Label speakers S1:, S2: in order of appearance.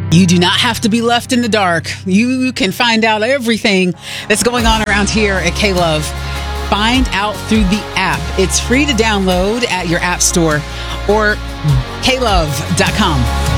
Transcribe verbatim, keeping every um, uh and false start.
S1: You do not have to be left in the dark. You can find out everything that's going on around here at K-Love. Find out through the app. It's free to download at your app store or K love dot com.